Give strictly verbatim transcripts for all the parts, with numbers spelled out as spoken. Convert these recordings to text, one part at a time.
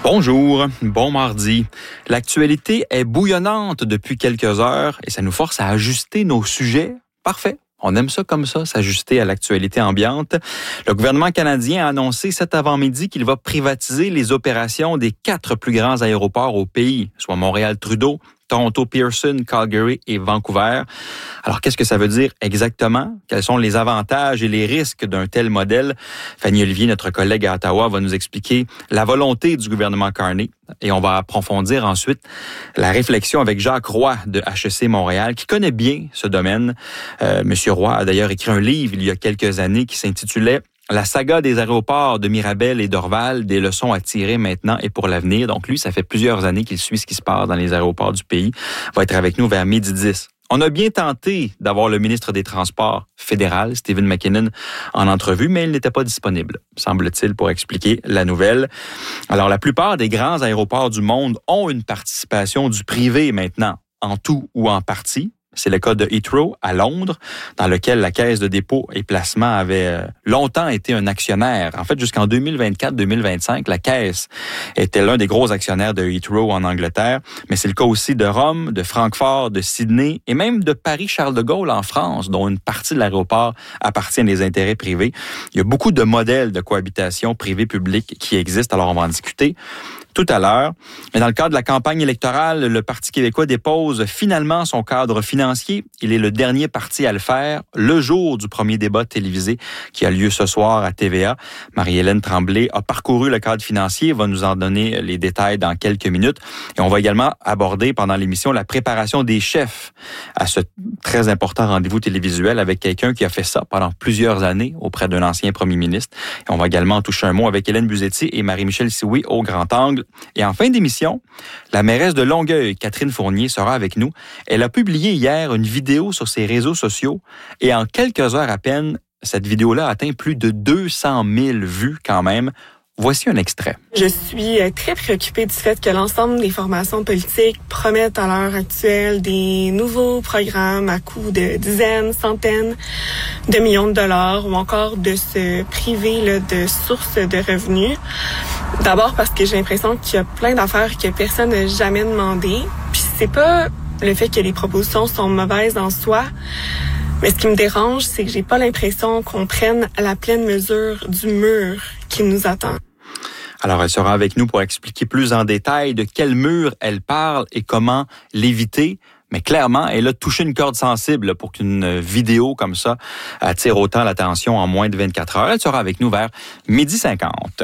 Bonjour, bon mardi. L'actualité est bouillonnante depuis quelques heures et ça nous force à ajuster nos sujets. Parfait. On aime ça comme ça, s'ajuster à l'actualité ambiante. Le gouvernement canadien a annoncé cet avant-midi qu'il va privatiser les opérations des quatre plus grands aéroports au pays, soit Montréal-Trudeau, Toronto Pearson, Calgary et Vancouver. Alors, qu'est-ce que ça veut dire exactement? Quels sont les avantages et les risques d'un tel modèle? Fanny Olivier, notre collègue à Ottawa, va nous expliquer la volonté du gouvernement Carney et on va approfondir ensuite la réflexion avec Jacques Roy de H E C Montréal, qui connaît bien ce domaine. Euh, Monsieur Roy a d'ailleurs écrit un livre il y a quelques années qui s'intitulait La saga des aéroports de Mirabel et d'Orval, des leçons à tirer maintenant et pour l'avenir. Donc lui, ça fait plusieurs années qu'il suit ce qui se passe dans les aéroports du pays. Il va être avec nous vers midi dix. On a bien tenté d'avoir le ministre des Transports fédéral, Stephen McKinnon, en entrevue, mais il n'était pas disponible, semble-t-il, pour expliquer la nouvelle. Alors, la plupart des grands aéroports du monde ont une participation du privé maintenant, en tout ou en partie. C'est le cas de Heathrow à Londres, dans lequel la Caisse de dépôt et placement avait longtemps été un actionnaire. En fait, jusqu'en deux mille vingt-quatre deux mille vingt-cinq, la Caisse était l'un des gros actionnaires de Heathrow en Angleterre. Mais c'est le cas aussi de Rome, de Francfort, de Sydney et même de Paris-Charles de Gaulle en France, dont une partie de l'aéroport appartient à des intérêts privés. Il y a beaucoup de modèles de cohabitation privé-public qui existent, alors on va en discuter tout à l'heure. Mais dans le cadre de la campagne électorale, le Parti québécois dépose finalement son cadre financier. Il est le dernier parti à le faire, le jour du premier débat télévisé qui a lieu ce soir à T V A. Marie-Hélène Tremblay a parcouru le cadre financier, va nous en donner les détails dans quelques minutes. Et on va également aborder pendant l'émission la préparation des chefs à ce très important rendez-vous télévisuel avec quelqu'un qui a fait ça pendant plusieurs années auprès d'un ancien premier ministre. Et on va également toucher un mot avec Hélène Buzetti et Marie-Michel Sioui au Grand Angle. Et en fin d'émission, la mairesse de Longueuil, Catherine Fournier, sera avec nous. Elle a publié hier une vidéo sur ses réseaux sociaux et en quelques heures à peine, cette vidéo-là a atteint plus de deux cent mille vues quand même. Voici un extrait. Je suis très préoccupée du fait que l'ensemble des formations politiques promettent à l'heure actuelle des nouveaux programmes à coût de dizaines, centaines de millions de dollars ou encore de se priver là, de sources de revenus. D'abord parce que j'ai l'impression qu'il y a plein d'affaires que personne n'a jamais demandé. Puis c'est pas le fait que les propositions sont mauvaises en soi, mais ce qui me dérange, c'est que j'ai pas l'impression qu'on prenne la pleine mesure du mur qui nous attend. Alors, elle sera avec nous pour expliquer plus en détail de quel mur elle parle et comment l'éviter. Mais clairement, elle a touché une corde sensible pour qu'une vidéo comme ça attire autant l'attention en moins de vingt-quatre heures. Elle sera avec nous vers midi cinquante.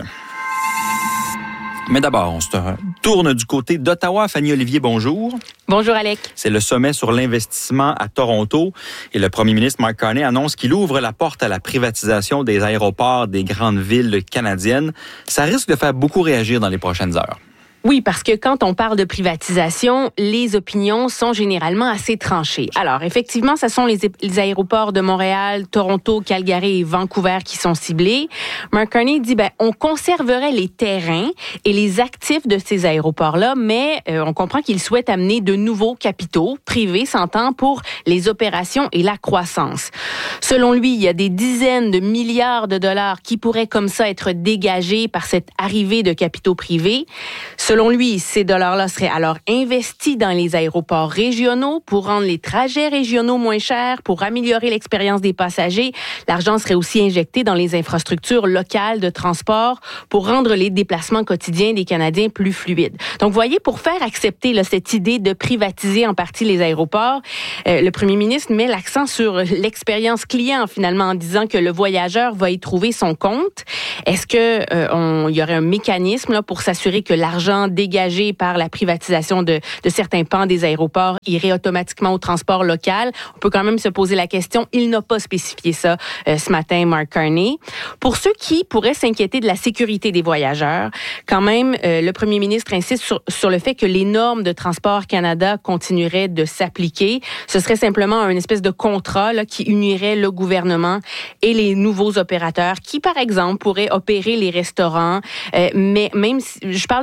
Mais d'abord, on se tourne du côté d'Ottawa. Fanny Olivier, bonjour. Bonjour, Alec. C'est le sommet sur l'investissement à Toronto et le premier ministre Mark Carney annonce qu'il ouvre la porte à la privatisation des aéroports des grandes villes canadiennes. Ça risque de faire beaucoup réagir dans les prochaines heures. Oui, parce que quand on parle de privatisation, les opinions sont généralement assez tranchées. Alors, effectivement, ce sont les, les aéroports de Montréal, Toronto, Calgary et Vancouver qui sont ciblés. Mark Carney dit, ben, on conserverait les terrains et les actifs de ces aéroports-là, mais euh, on comprend qu'il souhaite amener de nouveaux capitaux privés, s'entend, pour les opérations et la croissance. Selon lui, il y a des dizaines de milliards de dollars qui pourraient comme ça être dégagés par cette arrivée de capitaux privés. Selon lui, ces dollars-là seraient alors investis dans les aéroports régionaux pour rendre les trajets régionaux moins chers, pour améliorer l'expérience des passagers. L'argent serait aussi injecté dans les infrastructures locales de transport pour rendre les déplacements quotidiens des Canadiens plus fluides. Donc, vous voyez, pour faire accepter là, cette idée de privatiser en partie les aéroports, euh, le premier ministre met l'accent sur l'expérience client, finalement, en disant que le voyageur va y trouver son compte. Est-ce que euh, on, il y aurait un mécanisme là, pour s'assurer que l'argent dégagé par la privatisation de, de certains pans des aéroports irait automatiquement au transport local? On peut quand même se poser la question. Il n'a pas spécifié ça euh, ce matin, Mark Carney. Pour ceux qui pourraient s'inquiéter de la sécurité des voyageurs, quand même, euh, le premier ministre insiste sur, sur le fait que les normes de Transport Canada continueraient de s'appliquer. Ce serait simplement une espèce de contrat là, qui unirait le gouvernement et les nouveaux opérateurs qui, par exemple, pourraient opérer les restaurants. Euh, mais même si je parle de restaurants,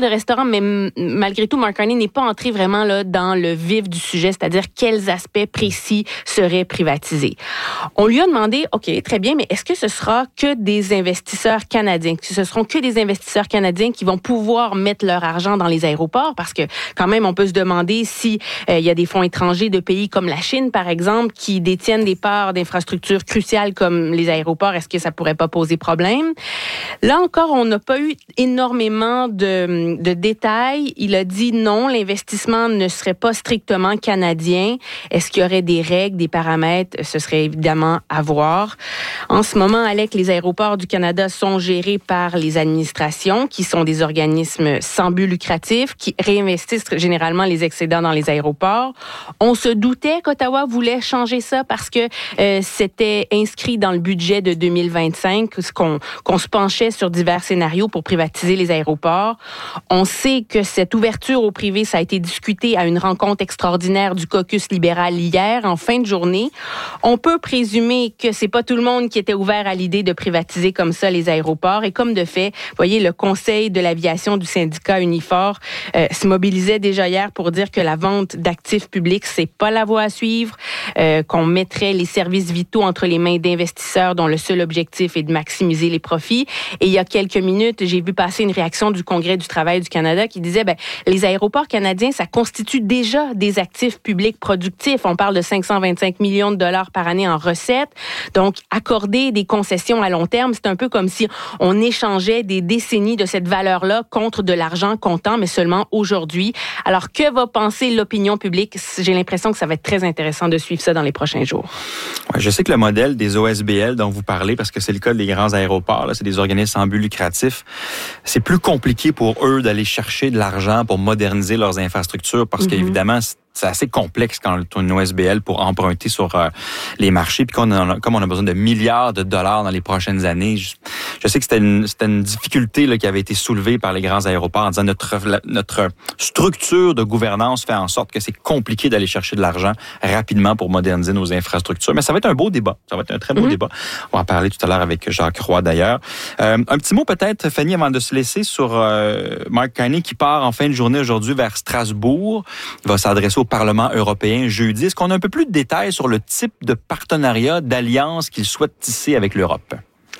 mais m- malgré tout, Mark Carney n'est pas entré vraiment là dans le vif du sujet, c'est-à-dire quels aspects précis seraient privatisés. On lui a demandé, OK, très bien, mais est-ce que ce sera que des investisseurs canadiens, que ce seront que des investisseurs canadiens qui vont pouvoir mettre leur argent dans les aéroports? Parce que quand même, on peut se demander si euh, il y a des fonds étrangers de pays comme la Chine, par exemple, qui détiennent des parts d'infrastructures cruciales comme les aéroports. Est-ce que ça pourrait pas poser problème? Là encore, on n'a pas eu énormément de, de détails. Il a dit non, l'investissement ne serait pas strictement canadien. Est-ce qu'il y aurait des règles, des paramètres? Ce serait évidemment à voir. En ce moment, Alec, les aéroports du Canada sont gérés par les administrations, qui sont des organismes sans but lucratif, qui réinvestissent généralement les excédents dans les aéroports. On se doutait qu'Ottawa voulait changer ça parce que euh, c'était inscrit dans le budget de deux mille vingt-cinq, qu'on, qu'on se penchait sur divers scénarios pour privatiser les aéroports. On sait que cette ouverture au privé, ça a été discuté à une rencontre extraordinaire du caucus libéral hier, en fin de journée. On peut présumer que c'est pas tout le monde qui était ouvert à l'idée de privatiser comme ça les aéroports. Et comme de fait, vous voyez, le Conseil de l'aviation du syndicat Unifor euh, se mobilisait déjà hier pour dire que la vente d'actifs publics, c'est pas la voie à suivre, euh, qu'on mettrait les services vitaux entre les mains d'investisseurs dont le seul objectif est de maximiser les profits. Et il y a quelques minutes, j'ai vu passer une réaction du Congrès du travail du Canada qui disait, ben, les aéroports canadiens, ça constitue déjà des actifs publics productifs. On parle de cinq cent vingt-cinq millions de dollars par année en recettes. Donc, accorder des concessions à long terme, c'est un peu comme si on échangeait des décennies de cette valeur-là contre de l'argent comptant, mais seulement aujourd'hui. Alors, que va penser l'opinion publique? J'ai l'impression que ça va être très intéressant de suivre ça dans les prochains jours. Ouais, je sais que le modèle des O S B L dont vous parlez, parce que c'est le cas des grands aéroports, là, c'est des organismes sans but lucratif, c'est plus compliqué pour eux d'aller chercher de l'argent pour moderniser leurs infrastructures parce mm-hmm. qu'évidemment, c'est assez complexe quand on a une O S B L pour emprunter sur euh, les marchés. Puis qu'on a, comme on a besoin de milliards de dollars dans les prochaines années, je, je sais que c'était une, c'était une difficulté là, qui avait été soulevée par les grands aéroports en disant notre, la, notre structure de gouvernance fait en sorte que c'est compliqué d'aller chercher de l'argent rapidement pour moderniser nos infrastructures. Mais ça va être un beau débat. Ça va être un très beau mm-hmm. débat. On va en parler tout à l'heure avec Jacques Roy d'ailleurs. Euh, un petit mot peut-être, Fanny, avant de se laisser sur euh, Mark Carney qui part en fin de journée aujourd'hui vers Strasbourg. Il va s'adresser au Parlement européen jeudi. Est-ce qu'on a un peu plus de détails sur le type de partenariat, d'alliance qu'il souhaite tisser avec l'Europe?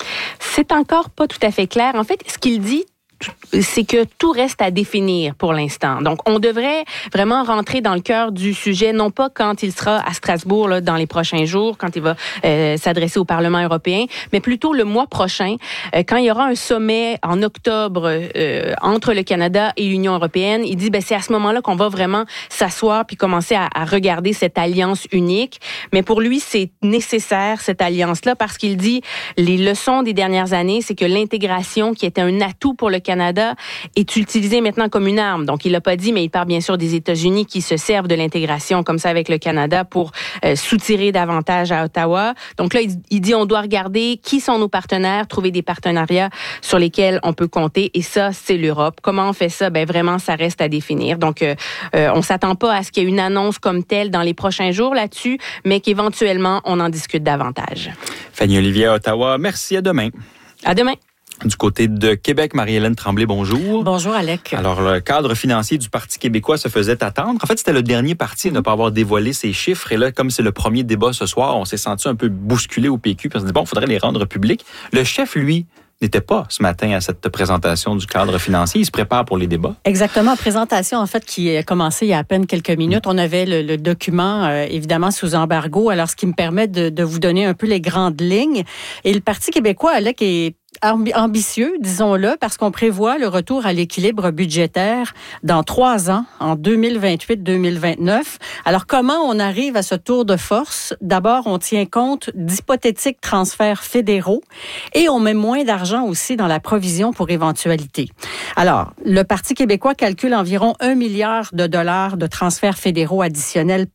C'est encore pas tout à fait clair. En fait, ce qu'il dit, c'est que tout reste à définir pour l'instant. Donc, on devrait vraiment rentrer dans le cœur du sujet, non pas quand il sera à Strasbourg là, dans les prochains jours, quand il va euh, s'adresser au Parlement européen, mais plutôt le mois prochain, euh, quand il y aura un sommet en octobre euh, entre le Canada et l'Union européenne. Il dit, ben c'est à ce moment-là qu'on va vraiment s'asseoir puis commencer à, à regarder cette alliance unique. Mais pour lui, c'est nécessaire, cette alliance-là, parce qu'il dit, les leçons des dernières années, c'est que l'intégration, qui était un atout pour le Canada, Canada est utilisé maintenant comme une arme. Donc, il l'a pas dit, mais il parle bien sûr des États-Unis qui se servent de l'intégration comme ça avec le Canada pour euh, soutirer davantage à Ottawa. Donc là, il, il dit on doit regarder qui sont nos partenaires, trouver des partenariats sur lesquels on peut compter. Et ça, c'est l'Europe. Comment on fait ça? Ben vraiment, ça reste à définir. Donc, euh, euh, on s'attend pas à ce qu'il y ait une annonce comme telle dans les prochains jours là-dessus, mais qu'éventuellement, on en discute davantage. Fanny Olivier à Ottawa, merci. À demain. À demain. Du côté de Québec, Marie-Hélène Tremblay, bonjour. Bonjour, Alec. Alors, le cadre financier du Parti québécois se faisait attendre. En fait, c'était le dernier parti à ne pas avoir dévoilé ses chiffres. Et là, comme c'est le premier débat ce soir, on s'est senti un peu bousculé au P Q. Puis on s'est dit, bon, il faudrait les rendre publics. Le chef, lui, n'était pas ce matin à cette présentation du cadre financier. Il se prépare pour les débats. Exactement. Présentation, en fait, qui a commencé il y a à peine quelques minutes. On avait le, le document, euh, évidemment, sous embargo. Alors, ce qui me permet de, de vous donner un peu les grandes lignes. Et le Parti québécois, Alec, est ambitieux, disons-le, parce qu'on prévoit le retour à l'équilibre budgétaire dans trois ans, en deux mille vingt-huit deux mille vingt-neuf. Alors, comment on arrive à ce tour de force? D'abord, on tient compte d'hypothétiques transferts fédéraux et on met moins d'argent aussi dans la provision pour éventualité. Alors, le Parti québécois calcule environ un milliard de dollars de transferts fédéraux additionnels